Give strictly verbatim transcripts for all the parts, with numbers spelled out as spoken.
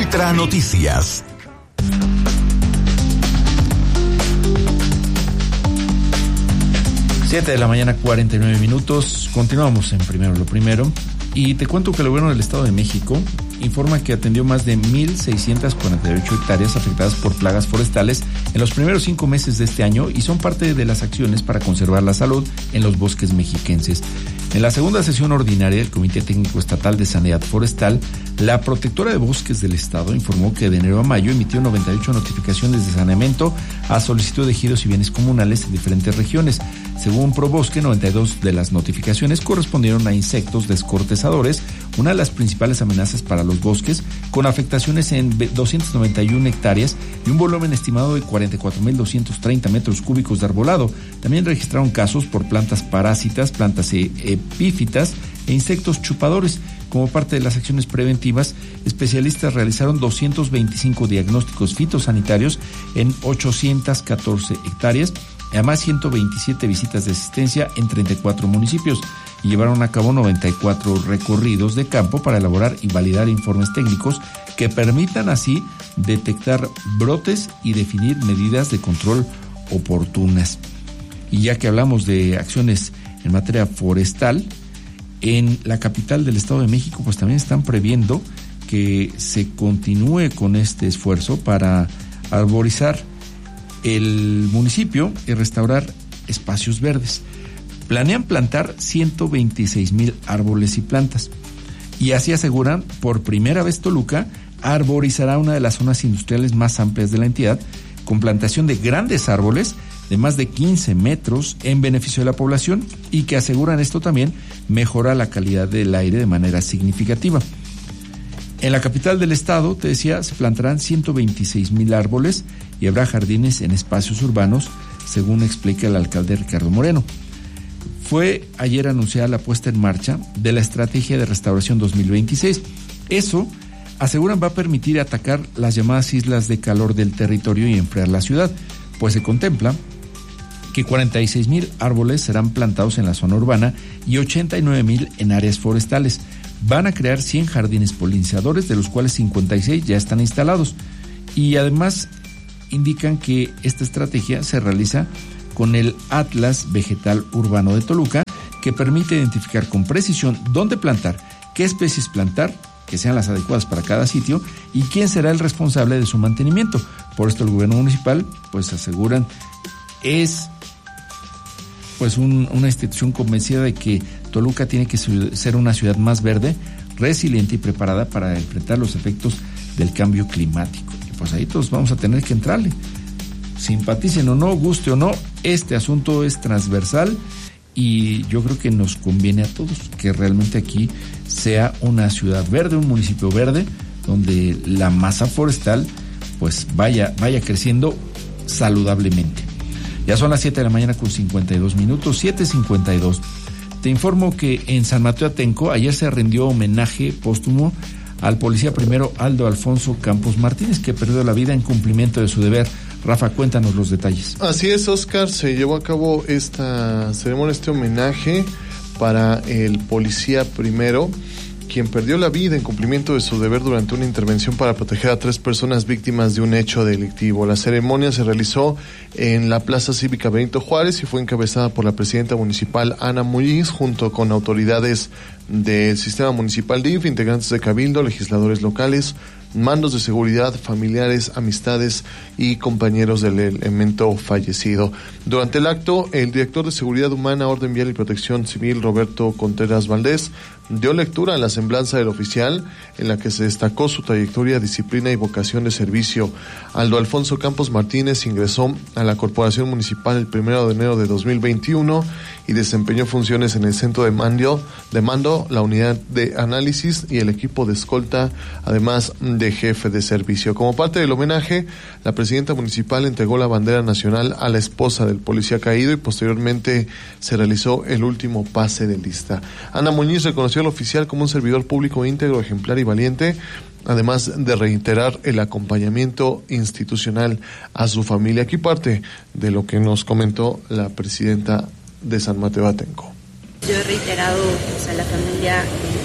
Ultra Noticias. Siete de la mañana, cuarenta y nueve minutos. Continuamos en Primero lo Primero. Y te cuento que el gobierno del Estado de México informa que atendió más de mil seiscientas cuarenta y ocho hectáreas afectadas por plagas forestales en los primeros cinco meses de este año y son parte de las acciones para conservar la salud en los bosques mexiquenses. En la segunda sesión ordinaria del Comité Técnico Estatal de Sanidad Forestal, la Protectora de Bosques del Estado informó que de enero a mayo emitió noventa y ocho notificaciones de saneamiento a solicitud de ejidos y bienes comunales en diferentes regiones. Según ProBosque, noventa y dos de las notificaciones correspondieron a insectos descortezadores, una de las principales amenazas para los bosques, con afectaciones en doscientas noventa y una hectáreas y un volumen estimado de cuarenta y cuatro mil doscientos treinta metros cúbicos de arbolado. También registraron casos por plantas parásitas, plantas epífitas e insectos chupadores. Como parte de las acciones preventivas, especialistas realizaron doscientos veinticinco diagnósticos fitosanitarios en ochocientas catorce hectáreas, además ciento veintisiete visitas de asistencia en treinta y cuatro municipios y llevaron a cabo noventa y cuatro recorridos de campo para elaborar y validar informes técnicos que permitan así detectar brotes y definir medidas de control oportunas. Y ya que hablamos de acciones en materia forestal, en la capital del Estado de México pues también están previendo que se continúe con este esfuerzo para arborizar el municipio y restaurar espacios verdes. Planean plantar ciento veintiséis mil árboles y plantas. Y así aseguran, por primera vez Toluca arborizará una de las zonas industriales más amplias de la entidad, con plantación de grandes árboles de más de quince metros en beneficio de la población y que aseguran esto también mejora la calidad del aire de manera significativa. En la capital del estado, te decía, se plantarán ciento veintiséis mil árboles y habrá jardines en espacios urbanos, según explica el alcalde Ricardo Moreno. Fue ayer anunciada la puesta en marcha de la Estrategia de Restauración dos mil veintiséis. Eso, aseguran, va a permitir atacar las llamadas islas de calor del territorio y enfriar la ciudad, pues se contempla que cuarenta y seis mil árboles serán plantados en la zona urbana y ochenta y nueve mil en áreas forestales. Van a crear cien jardines polinizadores, de los cuales cincuenta y seis ya están instalados. Y además indican que esta estrategia se realiza con el Atlas Vegetal Urbano de Toluca, que permite identificar con precisión dónde plantar, qué especies plantar, que sean las adecuadas para cada sitio, y quién será el responsable de su mantenimiento. Por esto el gobierno municipal, pues aseguran, es pues un, una institución convencida de que Toluca tiene que ser una ciudad más verde, resiliente y preparada para enfrentar los efectos del cambio climático. Y pues ahí todos vamos a tener que entrarle. Simpaticen o no, guste o no, este asunto es transversal y yo creo que nos conviene a todos que realmente aquí sea una ciudad verde, un municipio verde, donde la masa forestal pues vaya, vaya creciendo saludablemente. Ya son las siete de la mañana con cincuenta y dos minutos, siete cincuenta y dos. Te informo que en San Mateo Atenco ayer se rindió homenaje póstumo al policía primero Aldo Alfonso Campos Martínez, que perdió la vida en cumplimiento de su deber. Rafa, cuéntanos los detalles. Así es, Oscar, se llevó a cabo esta ceremonia, este homenaje para el policía primero, quien perdió la vida en cumplimiento de su deber durante una intervención para proteger a tres personas víctimas de un hecho delictivo. La ceremonia se realizó en la Plaza Cívica Benito Juárez y fue encabezada por la presidenta municipal Ana Muñiz, junto con autoridades del sistema municipal D I F, integrantes de Cabildo, legisladores locales, mandos de seguridad, familiares, amistades y compañeros del elemento fallecido. Durante el acto, el director de Seguridad Humana, Orden Vial y Protección Civil, Roberto Contreras Valdés, dio lectura a la semblanza del oficial, en la que se destacó su trayectoria, disciplina y vocación de servicio. Aldo Alfonso Campos Martínez ingresó a la Corporación Municipal el primero de enero de dos mil veintiuno y desempeñó funciones en el centro de mando, de mando, la unidad de análisis y el equipo de escolta, además de jefe de servicio. Como parte del homenaje, la presidenta municipal entregó la bandera nacional a la esposa del policía caído y posteriormente se realizó el último pase de lista. Ana Muñiz reconoció al oficial como un servidor público íntegro, ejemplar y valiente, además de reiterar el acompañamiento institucional a su familia. Aquí parte de lo que nos comentó la presidenta de San Mateo Atenco. Yo he reiterado pues, a la familia el, el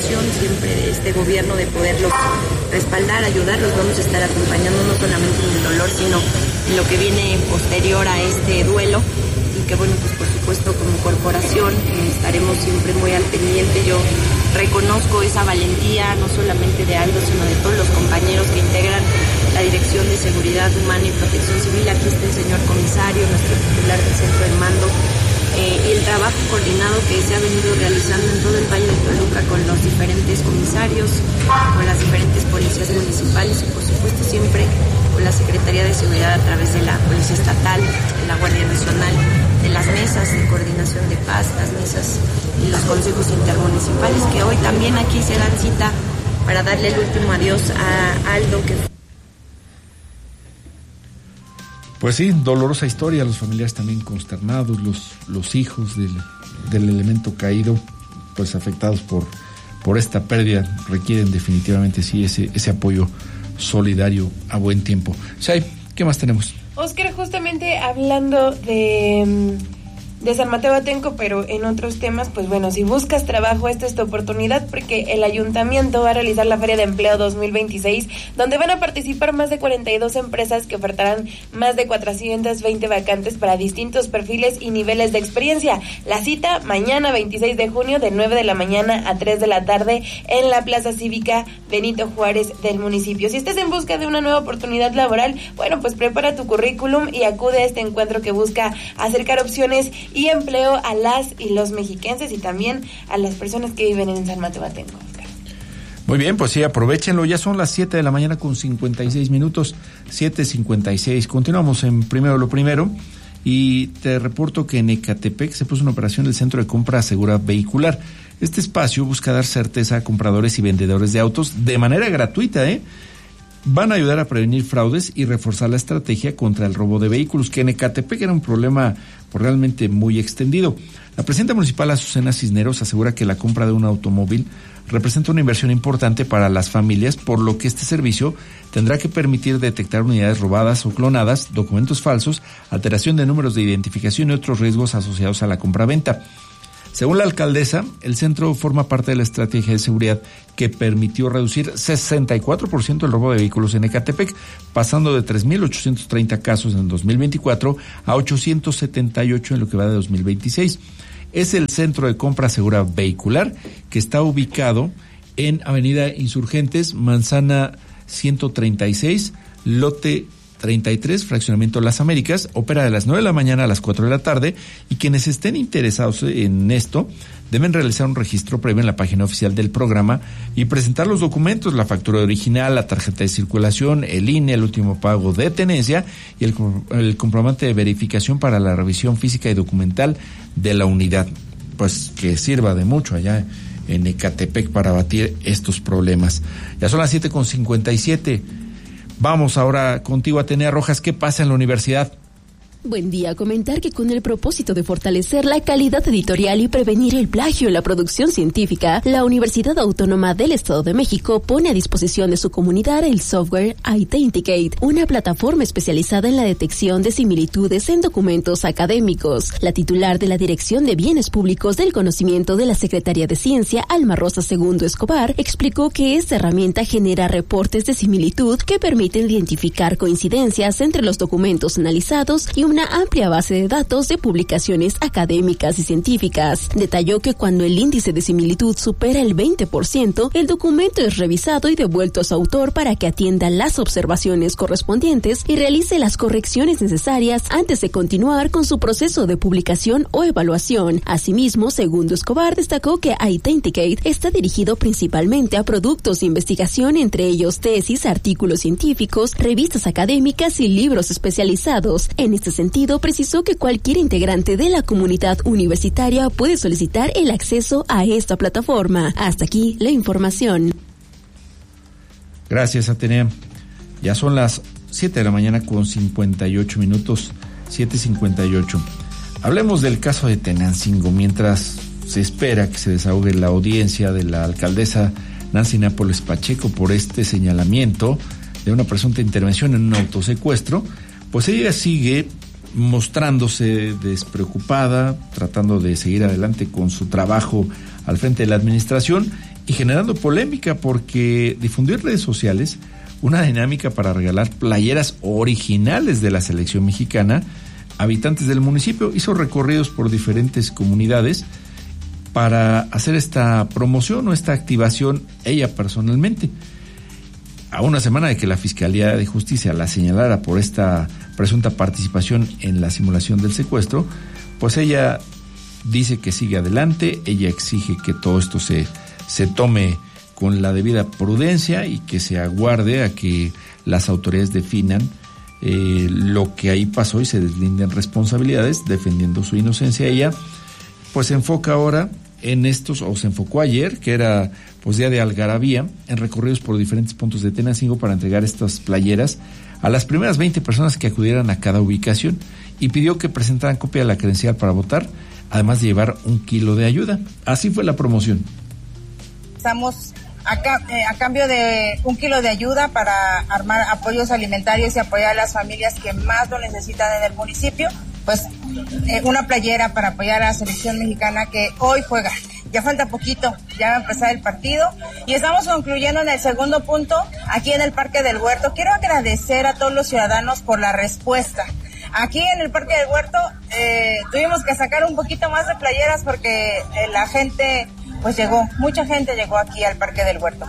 intención siempre de este gobierno de poderlos respaldar, ayudarlos. Vamos a estar acompañando no solamente en el dolor, sino en lo que viene posterior a este duelo. Y que bueno, pues por supuesto como corporación eh, estaremos siempre muy al pendiente. Yo reconozco esa valentía no solamente de Aldo, sino de todos los compañeros que integran la Dirección de Seguridad Humana y Protección Civil. Aquí está el señor comisario, nuestro titular del centro de mando, eh, y el trabajo coordinado que se ha venido realizando en todo el Valle de Toluca con los diferentes comisarios, con las diferentes policías municipales y por supuesto siempre con la Secretaría de Seguridad a través de la Policía Estatal, de la Guardia Nacional, de las mesas de coordinación de paz, las mesas y los consejos intermunicipales, que hoy también aquí se dan cita para darle el último adiós a Aldo. Que Pues sí, dolorosa historia, los familiares también consternados, los, los hijos del, del elemento caído, pues afectados por, por esta pérdida, requieren definitivamente sí ese, ese apoyo solidario a buen tiempo. Shay, ¿qué más tenemos? Oscar, justamente hablando de, de San Mateo Atenco, pero en otros temas, pues bueno, si buscas trabajo, esta es tu oportunidad, porque el ayuntamiento va a realizar la Feria de Empleo dos mil veintiséis, donde van a participar más de cuarenta y dos empresas que ofertarán más de cuatrocientas veinte vacantes para distintos perfiles y niveles de experiencia. La cita mañana veintiséis de junio de nueve de la mañana a tres de la tarde en la Plaza Cívica Benito Juárez del municipio. Si estás en busca de una nueva oportunidad laboral, bueno, pues prepara tu currículum y acude a este encuentro que busca acercar opciones y empleo a las y los mexiquenses y también a las personas que viven en San Mateo Atenco. Muy bien, pues sí, aprovechenlo. Ya son las siete de la mañana con cincuenta y seis minutos, siete cincuenta y seis. Continuamos en Primero lo Primero y te reporto que en Ecatepec se puso una operación del Centro de Compra Segura Vehicular. Este espacio busca dar certeza a compradores y vendedores de autos de manera gratuita, ¿eh? Van a ayudar a prevenir fraudes y reforzar la estrategia contra el robo de vehículos, que en Ecatepec era un problema pues, realmente muy extendido. La presidenta municipal Azucena Cisneros asegura que la compra de un automóvil representa una inversión importante para las familias, por lo que este servicio tendrá que permitir detectar unidades robadas o clonadas, documentos falsos, alteración de números de identificación y otros riesgos asociados a la compra-venta. Según la alcaldesa, el centro forma parte de la estrategia de seguridad que permitió reducir sesenta y cuatro por ciento el robo de vehículos en Ecatepec, pasando de tres mil ochocientos treinta casos en dos mil veinticuatro a ochocientos setenta y ocho en lo que va de dos mil veintiséis. Es el Centro de Compra Segura Vehicular, que está ubicado en Avenida Insurgentes, Manzana ciento treinta y seis, lote treinta y tres, fraccionamiento Las Américas. Opera de las nueve de la mañana a las cuatro de la tarde y quienes estén interesados en esto deben realizar un registro previo en la página oficial del programa y presentar los documentos, la factura original, la tarjeta de circulación, el I N E, el último pago de tenencia y el, el comprobante de verificación para la revisión física y documental de la unidad, pues que sirva de mucho allá en Ecatepec para abatir estos problemas. Ya son las siete con cincuenta y siete. Vamos ahora contigo, Atenea Rojas. ¿Qué pasa en la universidad? Buen día. Comentar que con el propósito de fortalecer la calidad editorial y prevenir el plagio en la producción científica, la Universidad Autónoma del Estado de México pone a disposición de su comunidad el software Authenticate, una plataforma especializada en la detección de similitudes en documentos académicos. La titular de la Dirección de Bienes Públicos del Conocimiento de la Secretaría de Ciencia, Alma Rosa Segundo Escobar, explicó que esta herramienta genera reportes de similitud que permiten identificar coincidencias entre los documentos analizados y una amplia base de datos de publicaciones académicas y científicas. Detalló que cuando el índice de similitud supera el veinte por ciento, el documento es revisado y devuelto a su autor para que atienda las observaciones correspondientes y realice las correcciones necesarias antes de continuar con su proceso de publicación o evaluación. Asimismo, Segundo Escobar destacó que Authenticate está dirigido principalmente a productos de investigación, entre ellos tesis, artículos científicos, revistas académicas y libros especializados. En este sentido, precisó que cualquier integrante de la comunidad universitaria puede solicitar el acceso a esta plataforma. Hasta aquí la información. Gracias, Atenea. Ya son las siete de la mañana con cincuenta y ocho minutos, siete cincuenta y ocho. Hablemos del caso de Tenancingo, mientras se espera que se desahogue la audiencia de la alcaldesa Nancy Nápoles Pacheco por este señalamiento de una presunta intervención en un autosecuestro. Pues ella sigue mostrándose despreocupada, tratando de seguir adelante con su trabajo al frente de la administración y generando polémica porque difundió en redes sociales una dinámica para regalar playeras originales de la selección mexicana a habitantes del municipio. Hizo recorridos por diferentes comunidades para hacer esta promoción o esta activación ella personalmente. A una semana de que la Fiscalía de Justicia la señalara por esta presunta participación en la simulación del secuestro, pues ella dice que sigue adelante, ella exige que todo esto se, se tome con la debida prudencia y que se aguarde a que las autoridades definan eh, lo que ahí pasó y se deslinden responsabilidades, defendiendo su inocencia. Ella pues se enfoca ahora en estos, o se enfocó ayer, que era pues día de algarabía, en recorridos por diferentes puntos de Tenancingo para entregar estas playeras a las primeras veinte personas que acudieran a cada ubicación, y pidió que presentaran copia de la credencial para votar, además de llevar un kilo de ayuda. Así fue la promoción. Estamos a, eh, a cambio de un kilo de ayuda para armar apoyos alimentarios y apoyar a las familias que más lo necesitan en el municipio. Pues eh, una playera para apoyar a la selección mexicana que hoy juega. Ya falta poquito, ya va a empezar el partido y estamos concluyendo en el segundo punto aquí en el Parque del Huerto. Quiero agradecer a todos los ciudadanos por la respuesta. Aquí en el Parque del Huerto eh, tuvimos que sacar un poquito más de playeras porque eh, la gente pues llegó, mucha gente llegó aquí al Parque del Huerto.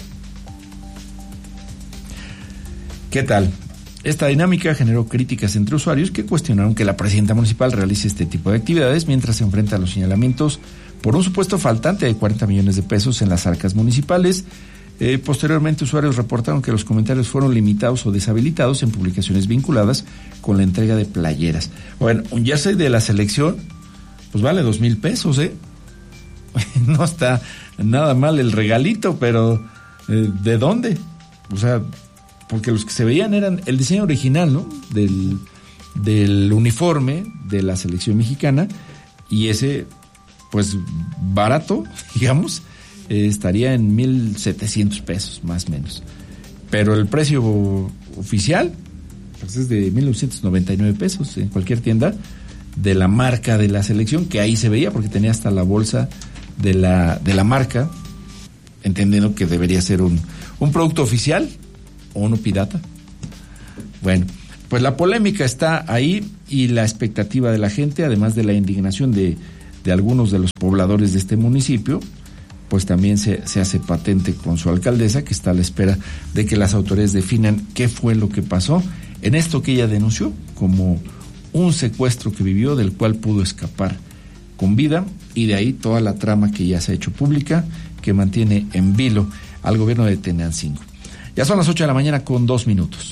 ¿Qué tal? Esta dinámica generó críticas entre usuarios que cuestionaron que la presidenta municipal realice este tipo de actividades mientras se enfrenta a los señalamientos por un supuesto faltante de cuarenta millones de pesos en las arcas municipales. Eh, posteriormente, usuarios reportaron que los comentarios fueron limitados o deshabilitados en publicaciones vinculadas con la entrega de playeras. Bueno, un jersey de la selección, pues vale dos mil pesos, ¿eh? No está nada mal el regalito, pero eh, ¿de dónde? O sea, porque los que se veían eran el diseño original, ¿no? Del, del uniforme de la selección mexicana, y ese, pues, barato, digamos, eh, estaría en mil setecientos pesos, más o menos. Pero el precio oficial, pues, es de mil novecientos noventa y nueve pesos en cualquier tienda de la marca de la selección, que ahí se veía porque tenía hasta la bolsa de la, de la marca, entendiendo que debería ser un, un producto oficial o uno pirata. Bueno, pues la polémica está ahí y la expectativa de la gente, además de la indignación de, de algunos de los pobladores de este municipio, pues también se, se hace patente con su alcaldesa, que está a la espera de que las autoridades definan qué fue lo que pasó en esto que ella denunció como un secuestro que vivió, del cual pudo escapar con vida, y de ahí toda la trama que ya se ha hecho pública, que mantiene en vilo al gobierno de Tenancingo. Ya son las ocho de la mañana con dos minutos.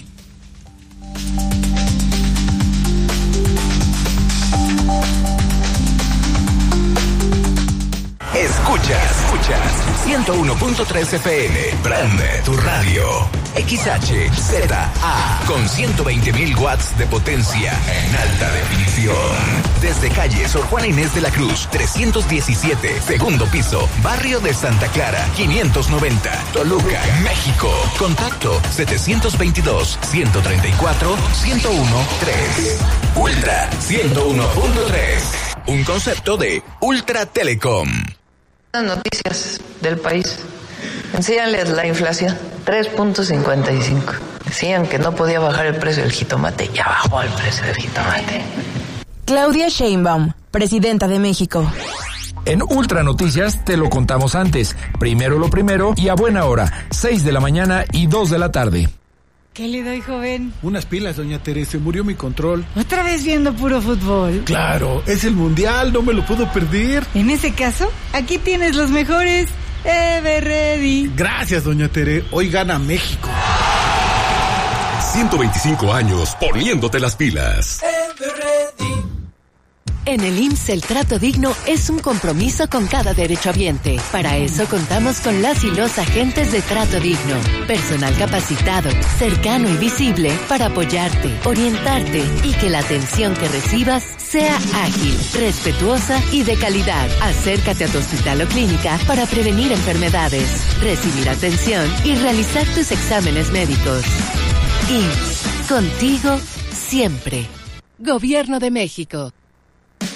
Escuchas, escuchas ciento uno punto tres F M, prende tu radio. X H Z A con ciento veinte mil watts de potencia en alta definición. Desde calle Sor Juana Inés de la Cruz, trescientos diecisiete, segundo piso, barrio de Santa Clara, quinientos noventa, Toluca, México. Contacto setecientos veintidós, ciento treinta y cuatro, ciento uno, tres. Ultra ciento uno punto tres. Un concepto de Ultra Telecom. Las noticias del país. Enséñales la inflación, tres punto cincuenta y cinco. Decían que no podía bajar el precio del jitomate, ya bajó el precio del jitomate. Claudia Sheinbaum, presidenta de México. En Ultra Noticias te lo contamos antes, primero lo primero y a buena hora, seis de la mañana y dos de la tarde. ¿Qué le doy, joven? Unas pilas, doña Teresa, murió mi control. ¿Otra vez viendo puro fútbol? Claro, es el mundial, no me lo puedo perder. En ese caso, aquí tienes los mejores. Ever Ready. Gracias, doña Tere, hoy gana México. ciento veinticinco años poniéndote las pilas. Ever Ready. En el I M S S el trato digno es un compromiso con cada derechohabiente. Para eso contamos con las y los agentes de trato digno. Personal capacitado, cercano y visible para apoyarte, orientarte y que la atención que recibas sea ágil, respetuosa y de calidad. Acércate a tu hospital o clínica para prevenir enfermedades, recibir atención y realizar tus exámenes médicos. I M S S, contigo siempre. Gobierno de México.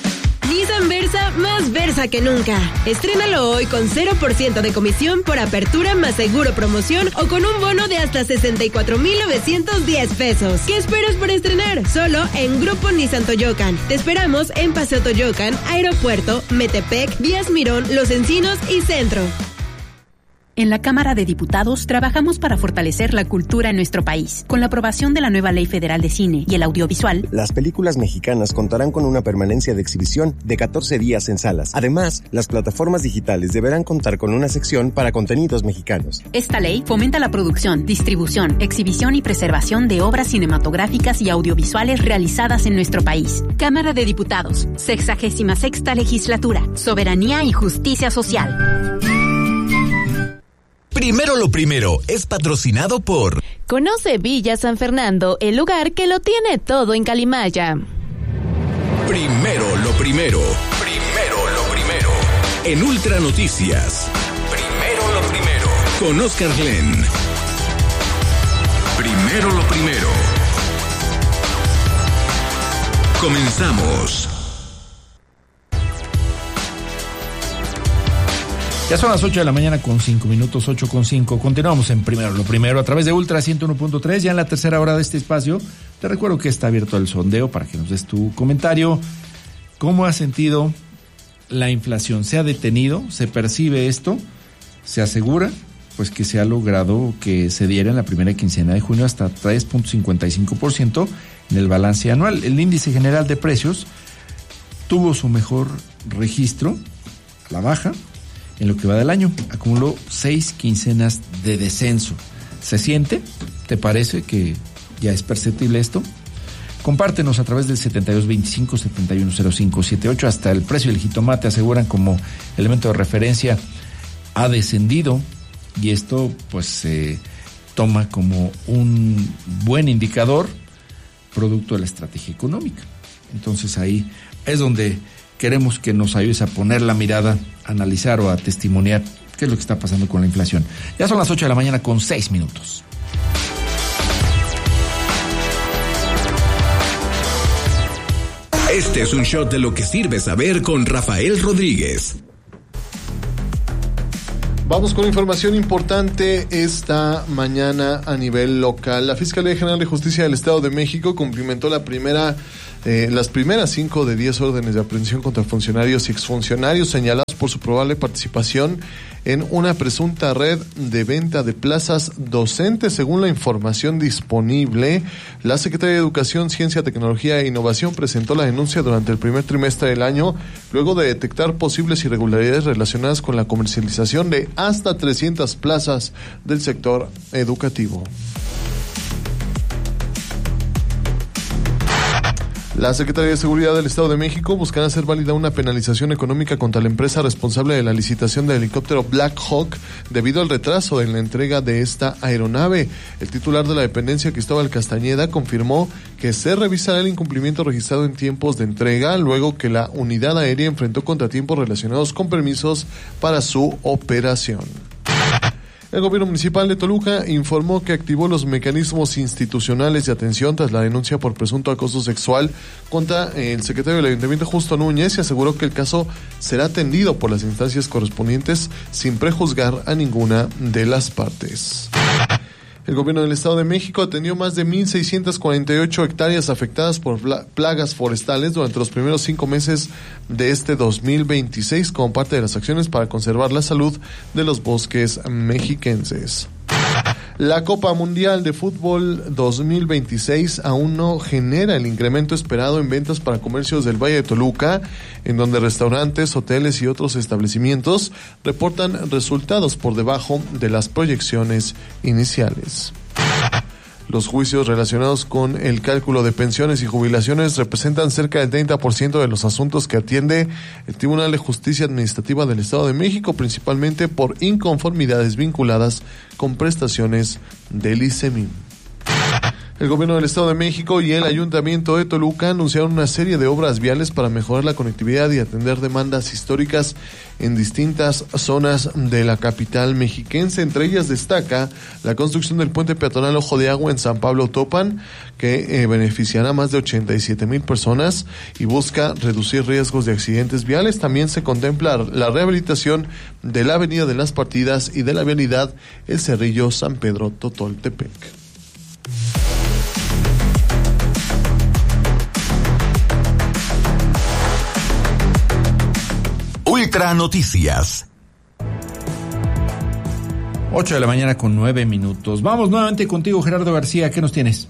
Nissan Versa, más Versa que nunca. Estrénalo hoy con cero por ciento de comisión por apertura más seguro promoción o con un bono de hasta sesenta y cuatro mil novecientos diez pesos. ¿Qué esperas por estrenar? Solo en Grupo Nissan Toyocan. Te esperamos en Paseo Toyocan, Aeropuerto, Metepec, Vías Mirón, Los Encinos y Centro. En la Cámara de Diputados trabajamos para fortalecer la cultura en nuestro país. Con la aprobación de la nueva Ley Federal de Cine y el Audiovisual, las películas mexicanas contarán con una permanencia de exhibición de catorce días en salas. Además, las plataformas digitales deberán contar con una sección para contenidos mexicanos. Esta ley fomenta la producción, distribución, exhibición y preservación de obras cinematográficas y audiovisuales realizadas en nuestro país. Cámara de Diputados, sexagésima sexta legislatura, soberanía y justicia social. Primero lo primero es patrocinado por... Conoce Villa San Fernando, el lugar que lo tiene todo en Calimaya. Primero lo primero. Primero lo primero. En Ultra Noticias. Primero lo primero. Con Oscar Glenn. Primero lo primero. Comenzamos. Ya son las ocho de la mañana con cinco minutos, ocho con cinco. Continuamos en Primero lo Primero a través de Ultra ciento uno punto tres. Ya en la tercera hora de este espacio, te recuerdo que está abierto el sondeo para que nos des tu comentario. ¿Cómo has sentido la inflación? ¿Se ha detenido? ¿Se percibe esto? ¿Se asegura? Pues que se ha logrado que se diera en la primera quincena de junio hasta tres punto cincuenta y cinco por ciento en el balance anual. El índice general de precios tuvo su mejor registro a la baja en lo que va del año. Acumuló seis quincenas de descenso. ¿Se siente? ¿Te parece que ya es perceptible esto? Compártenos a través del setenta y dos veinticinco, setenta y uno cero cinco setenta y ocho. Hasta el precio del jitomate, aseguran, como elemento de referencia, ha descendido, y esto pues se eh, toma como un buen indicador producto de la estrategia económica. Entonces ahí es donde queremos que nos ayudes a poner la mirada, a analizar o a testimoniar qué es lo que está pasando con la inflación. Ya son las ocho de la mañana con seis minutos. Este es un shot de lo que sirve saber con Rafael Rodríguez. Vamos con información importante esta mañana a nivel local. La Fiscalía General de Justicia del Estado de México cumplimentó la primera Eh, las primeras cinco de diez órdenes de aprehensión contra funcionarios y exfuncionarios señalados por su probable participación en una presunta red de venta de plazas docentes. Según la información disponible, la Secretaría de Educación, Ciencia, Tecnología e Innovación presentó la denuncia durante el primer trimestre del año, luego de detectar posibles irregularidades relacionadas con la comercialización de hasta trescientas plazas del sector educativo. La Secretaría de Seguridad del Estado de México buscará hacer válida una penalización económica contra la empresa responsable de la licitación del helicóptero Black Hawk debido al retraso en la entrega de esta aeronave. El titular de la dependencia, Cristóbal Castañeda, confirmó que se revisará el incumplimiento registrado en tiempos de entrega luego que la unidad aérea enfrentó contratiempos relacionados con permisos para su operación. El gobierno municipal de Toluca informó que activó los mecanismos institucionales de atención tras la denuncia por presunto acoso sexual contra el secretario del Ayuntamiento, Justo Núñez, y aseguró que el caso será atendido por las instancias correspondientes sin prejuzgar a ninguna de las partes. El gobierno del Estado de México atendió más de mil seiscientas cuarenta y ocho hectáreas afectadas por plagas forestales durante los primeros cinco meses de este dos mil veintiséis como parte de las acciones para conservar la salud de los bosques mexiquenses. La Copa Mundial de Fútbol dos mil veintiséis aún no genera el incremento esperado en ventas para comercios del Valle de Toluca, en donde restaurantes, hoteles y otros establecimientos reportan resultados por debajo de las proyecciones iniciales. Los juicios relacionados con el cálculo de pensiones y jubilaciones representan cerca del treinta por ciento de los asuntos que atiende el Tribunal de Justicia Administrativa del Estado de México, principalmente por inconformidades vinculadas con prestaciones del ICEMIM. El gobierno del Estado de México y el Ayuntamiento de Toluca anunciaron una serie de obras viales para mejorar la conectividad y atender demandas históricas en distintas zonas de la capital mexiquense. Entre ellas destaca la construcción del puente peatonal Ojo de Agua en San Pablo Topan, que eh, beneficiará a más de ochenta y siete mil personas y busca reducir riesgos de accidentes viales. También se contempla la rehabilitación de la Avenida de las Partidas y de la vialidad El Cerrillo San Pedro Totoltepec. Ultra Noticias. ocho de la mañana con nueve minutos. Vamos nuevamente contigo, Gerardo García. ¿Qué nos tienes?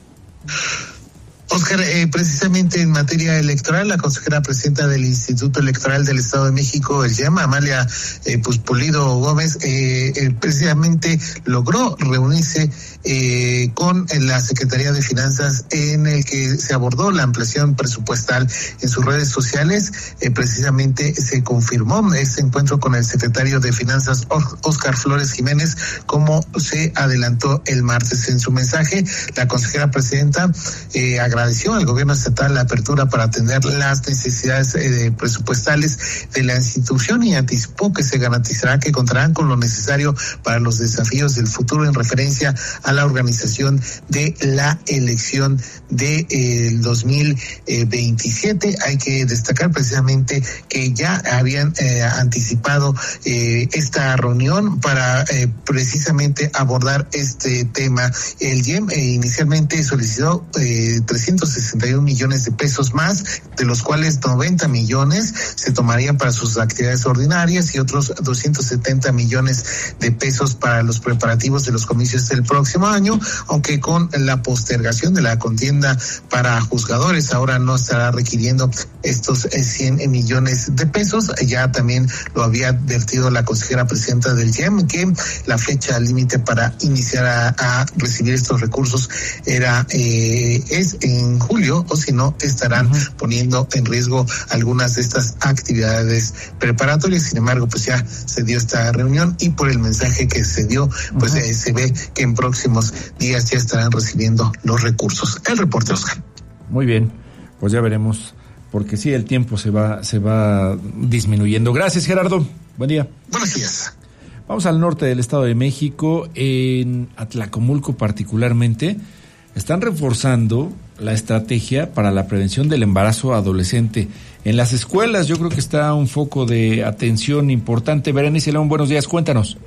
Oscar, eh, precisamente en materia electoral, la consejera presidenta del Instituto Electoral del Estado de México, el I E M, Amalia eh, pues, Pulido Gómez, eh, eh, precisamente logró reunirse eh, con la Secretaría de Finanzas, en el que se abordó la ampliación presupuestal. En sus redes sociales eh, precisamente se confirmó este encuentro con el secretario de Finanzas, Óscar Flores Jiménez, como se adelantó el martes. En su mensaje, la consejera presidenta eh, agradeció al gobierno estatal la apertura para atender las necesidades eh, presupuestales de la institución y anticipó que se garantizará que contarán con lo necesario para los desafíos del futuro en referencia a la organización de la elección de eh, el dos mil veintisiete. Hay que destacar precisamente que ya habían eh, anticipado eh, esta reunión para eh, precisamente abordar este tema. El I E M eh, inicialmente solicitó eh, trescientos sesenta y un millones de pesos más, de los cuales noventa millones se tomarían para sus actividades ordinarias y otros doscientos setenta millones de pesos para los preparativos de los comicios del próximo año, aunque con la postergación de la contienda para juzgadores ahora no estará requiriendo estos cien millones de pesos. Ya también lo había advertido la consejera presidenta del I E M, que la fecha límite para iniciar a, a recibir estos recursos era eh, es en julio, o si no estarán uh-huh. poniendo en riesgo algunas de estas actividades preparatorias. Sin embargo, pues ya se dio esta reunión y por el mensaje que se dio, pues uh-huh. eh, se ve que en próximos días ya estarán recibiendo los recursos. El reporte, Oscar. Muy bien, pues ya veremos, porque sí, el tiempo se va, se va disminuyendo. Gracias, Gerardo. Buen día. Buenos días. Vamos al norte del Estado de México, en Atlacomulco particularmente. Están reforzando la estrategia para la prevención del embarazo adolescente. En las escuelas yo creo que está un foco de atención importante. Berenice León, buenos días, cuéntanos.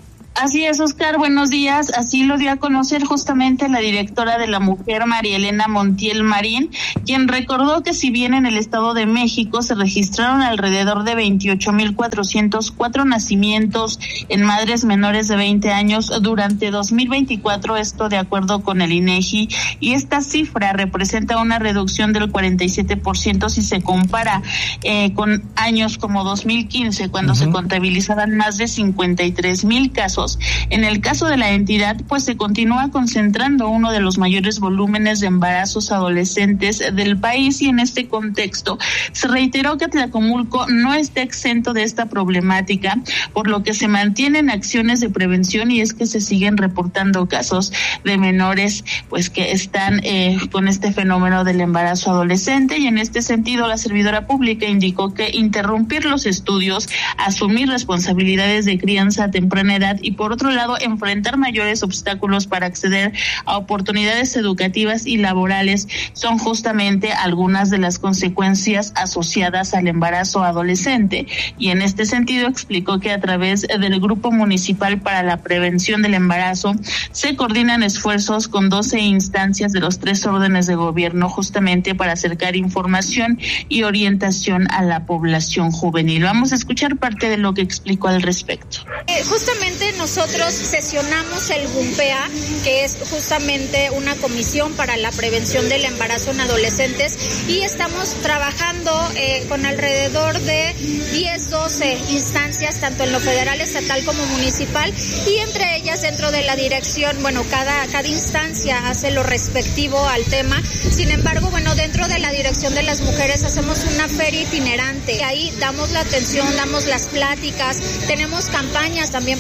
Así es, Oscar, buenos días. Así lo dio a conocer justamente la directora de la mujer, María Elena Montiel Marín, quien recordó que si bien en el Estado de México se registraron alrededor de veintiocho mil cuatrocientos cuatro nacimientos en madres menores de veinte años durante dos mil veinticuatro, esto de acuerdo con el INEGI, y esta cifra representa una reducción del cuarenta y siete por ciento si se compara eh, con años como dos mil quince, cuando uh-huh. se contabilizaban más de cincuenta y tres mil casos. En el caso de la entidad, pues se continúa concentrando uno de los mayores volúmenes de embarazos adolescentes del país, y en este contexto se reiteró que Atlacomulco no está exento de esta problemática, por lo que se mantienen acciones de prevención, y es que se siguen reportando casos de menores pues que están eh, con este fenómeno del embarazo adolescente, y en este sentido la servidora pública indicó que interrumpir los estudios, asumir responsabilidades de crianza a temprana edad y por otro lado enfrentar mayores obstáculos para acceder a oportunidades educativas y laborales son justamente algunas de las consecuencias asociadas al embarazo adolescente. Y en este sentido explicó que a través del Grupo Municipal para la Prevención del Embarazo se coordinan esfuerzos con doce instancias de los tres órdenes de gobierno justamente para acercar información y orientación a la población juvenil. Vamos a escuchar parte de lo que explicó al respecto. Eh, justamente nosotros sesionamos el GUMPEA, que es justamente una comisión para la prevención del embarazo en adolescentes, y estamos trabajando eh, con alrededor de diez, doce instancias, tanto en lo federal, estatal como municipal, y entre ellas dentro de la dirección, bueno, cada, cada instancia hace lo respectivo al tema. Sin embargo, bueno, dentro de la dirección de las mujeres hacemos una feria itinerante, y ahí damos la atención, damos las pláticas, tenemos campañas también para la prevención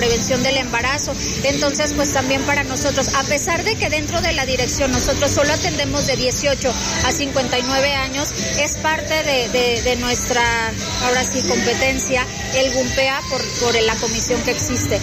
prevención del embarazo. Entonces, pues también para nosotros, a pesar de que dentro de la dirección nosotros solo atendemos de dieciocho a cincuenta y nueve años, es parte de, de, de nuestra, ahora sí, competencia, el GUMPEA por, por la comisión que existe.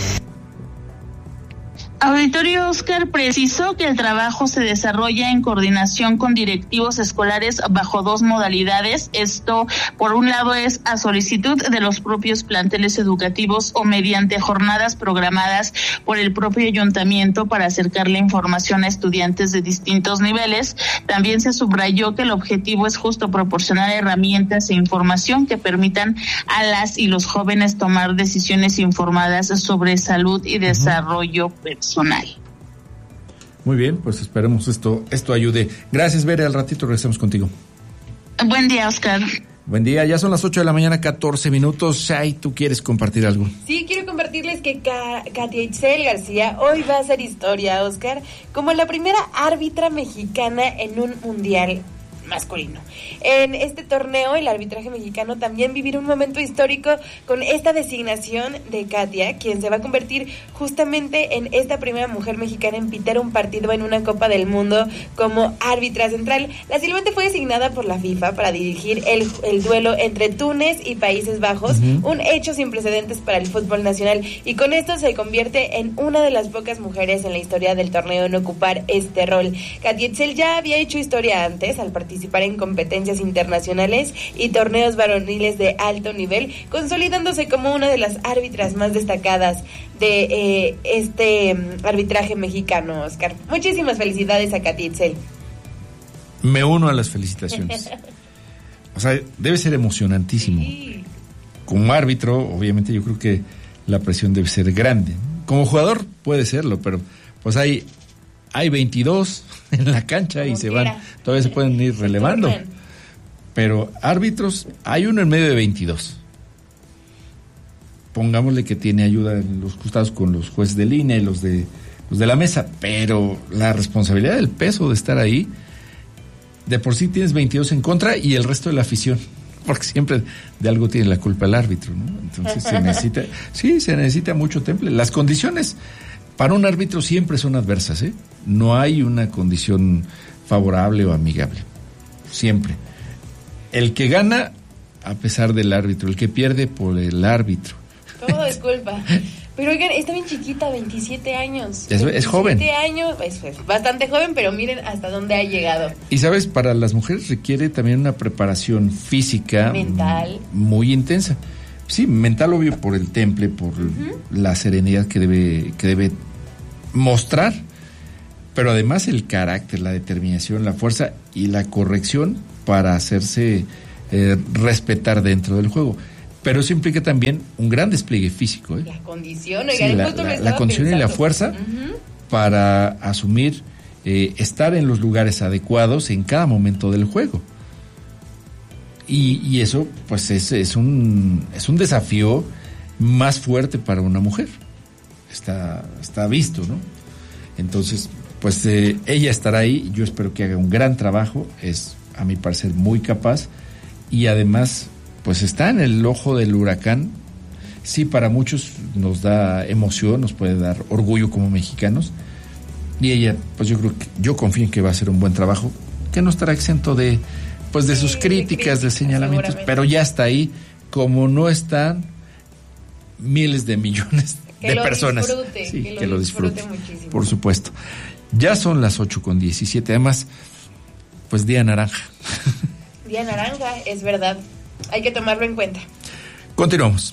Auditorio Oscar precisó que el trabajo se desarrolla en coordinación con directivos escolares bajo dos modalidades. Esto, por un lado, es a solicitud de los propios planteles educativos o mediante jornadas programadas por el propio ayuntamiento para acercar la información a estudiantes de distintos niveles. También se subrayó que el objetivo es justo proporcionar herramientas e información que permitan a las y los jóvenes tomar decisiones informadas sobre salud y desarrollo personal. Personal. Muy bien, pues esperemos esto esto ayude. Gracias, Bere, al ratito regresamos contigo. Buen día, Oscar. Buen día, ya son las ocho de la mañana, catorce minutos. Ay, ¿tú quieres compartir algo? Sí, quiero compartirles que Ka- Katia Itzel García hoy va a hacer historia, Oscar, como la primera árbitra mexicana en un mundial masculino. En este torneo, el arbitraje mexicano también vivirá un momento histórico con esta designación de Katia, quien se va a convertir justamente en esta primera mujer mexicana en pitar un partido en una Copa del Mundo como árbitra central. La silbante fue designada por la FIFA para dirigir el, el duelo entre Túnez y Países Bajos, uh-huh. un hecho sin precedentes para el fútbol nacional, y con esto se convierte en una de las pocas mujeres en la historia del torneo en ocupar este rol. Katia Itzel ya había hecho historia antes al participar participar en competencias internacionales y torneos varoniles de alto nivel, consolidándose como una de las árbitras más destacadas de eh, este um, arbitraje mexicano, Oscar. Muchísimas felicidades a Katia Itzel. Me uno a las felicitaciones. O sea, debe ser emocionantísimo. Sí. Como árbitro, obviamente yo creo que la presión debe ser grande. Como jugador puede serlo, pero pues hay hay veintidós en la cancha como y se quiera. Van, todavía se pueden ir relevando. Pero árbitros, hay uno en medio de veintidós. Pongámosle que tiene ayuda en los costados con los jueces de línea y los de los de la mesa, pero la responsabilidad del peso de estar ahí, de por sí tienes veintidós en contra y el resto de la afición, porque siempre de algo tiene la culpa el árbitro, ¿no? Entonces se necesita, sí, se necesita mucho temple. Las condiciones para un árbitro siempre son adversas, ¿eh? No hay una condición favorable o amigable. Siempre. El que gana, a pesar del árbitro. El que pierde, por el árbitro. Todo es culpa. Pero oigan, está bien chiquita, veintisiete años. Es, es joven. veintisiete años, es, es bastante joven, pero miren hasta dónde ha llegado. Y sabes, para las mujeres requiere también una preparación física. Mental. Muy intensa. Sí, mental, obvio, por el temple, por uh-huh. la serenidad que debe, que debe mostrar, pero además el carácter, la determinación, la fuerza y la corrección para hacerse eh, respetar dentro del juego. Pero eso implica también un gran despliegue físico, ¿eh? La condición, sí, la, la, la condición y la fuerza uh-huh. para asumir, eh, estar en los lugares adecuados en cada momento del juego. Y, y eso, pues, es, es un es un desafío más fuerte para una mujer. Está, está visto, ¿no? Entonces, pues eh, ella estará ahí. Yo espero que haga un gran trabajo. Es, a mi parecer, muy capaz. Y además, pues está en el ojo del huracán. Sí, para muchos nos da emoción, nos puede dar orgullo como mexicanos. Y ella, pues yo creo que, yo confío en que va a hacer un buen trabajo, que no estará exento de, pues de sí, sus críticas, de, de señalamientos, pero ya está ahí, como no están miles de millones que de lo personas. Disfrute, sí, que lo que lo disfrute, disfrute, muchísimo. Por supuesto. Ya son las ocho con diecisiete, además, pues día naranja. Día naranja, es verdad. Hay que tomarlo en cuenta. Continuamos.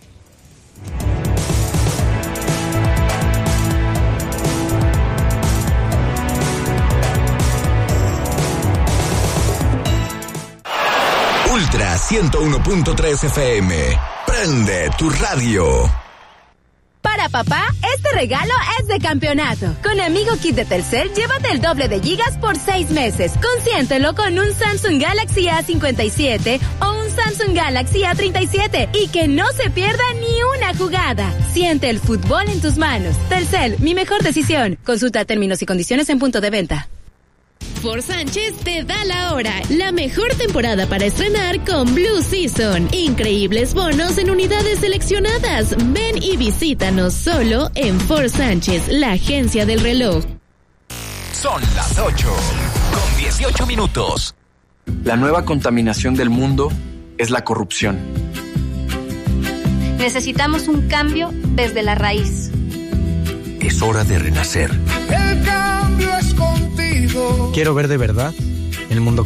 Ultra ciento uno punto tres F M. Prende tu radio. Para papá, este regalo es de campeonato. Con Amigo Kit de Telcel, llévate el doble de gigas por seis meses. Consiéntelo con un Samsung Galaxy A cincuenta y siete o un Samsung Galaxy A treinta y siete y que no se pierda ni una jugada. Siente el fútbol en tus manos. Telcel, mi mejor decisión. Consulta términos y condiciones en punto de venta. Ford Sánchez te da la hora. La mejor temporada para estrenar con Blue Season. Increíbles bonos en unidades seleccionadas. Ven y visítanos solo en Ford Sánchez, la agencia del reloj. Son las ocho con dieciocho minutos. La nueva contaminación del mundo es la corrupción. Necesitamos un cambio desde la raíz. Es hora de renacer. El cambio es contigo. Quiero ver de verdad el mundo